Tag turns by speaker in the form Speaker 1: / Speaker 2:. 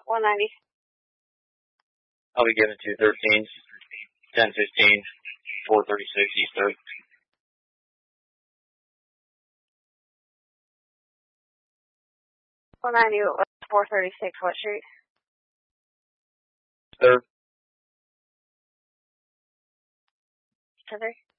Speaker 1: 190.
Speaker 2: I'll be giving 213s, 1015, 436 East 3rd.
Speaker 1: 190, 436, what street?
Speaker 2: 3rd.
Speaker 1: 3.